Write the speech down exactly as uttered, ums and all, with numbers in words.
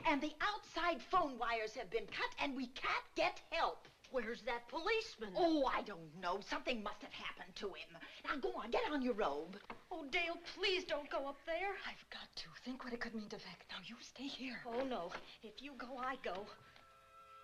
And the outside phone wires have been cut, and we can't get help. Where's that policeman? Oh, I don't know. Something must have happened to him. Now, go on. Get on your robe. Oh, Dale, please don't go up there. I've got to. Think what it could mean to Vic. Now, you stay here. Oh, no. If you go, I go.